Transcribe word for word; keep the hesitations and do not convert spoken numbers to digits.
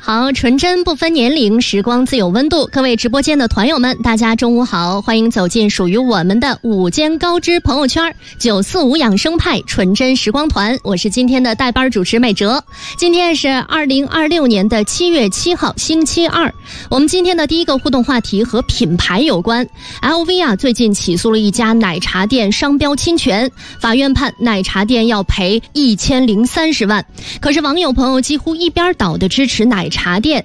好，纯真不分年龄，时光自有温度。各位直播间的团友们，大家中午好，欢迎走进属于我们的午间高知朋友圈九四五养生派纯真时光团。我是今天的代班主持美哲。今天是二零二六年的七月七号，星期二。我们今天的第一个互动话题和品牌有关。L V 啊，最近起诉了一家奶茶店商标侵权，法院判奶茶店要赔一千零三十万。可是网友朋友几乎一边倒的支持奶茶店，